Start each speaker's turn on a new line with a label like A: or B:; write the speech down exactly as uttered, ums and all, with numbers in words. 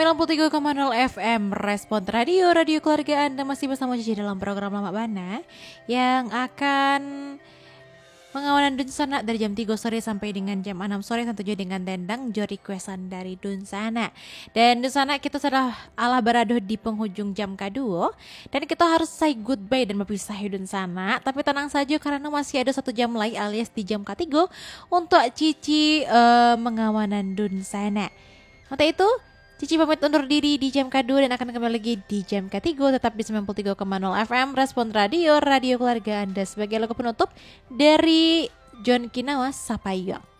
A: sembilan puluh tiga koma nol F M Respon Radio, radio keluarga Anda masih bersama Cici dalam program Lama Bana yang akan mengawanan Dunsana dari jam tiga sore sampai dengan jam enam sore, tentunya dengan tendang jori requestan dari Dunsana. Dan Dunsana kita sudah ala berado di penghujung jam kedua dan kita harus say goodbye dan berpisah Dunsana. Tapi tenang saja karena masih ada satu jam lagi alias di jam ketiga untuk Cici uh, mengawanan Dunsana. Untuk itu Cici pamit undur diri di jam kedua dan akan kembali lagi di jam ketiga tetap di sembilan puluh tiga koma nol F M Respon Radio, radio keluarga Anda sebagai lagu penutup dari John Kinawa Sapayong.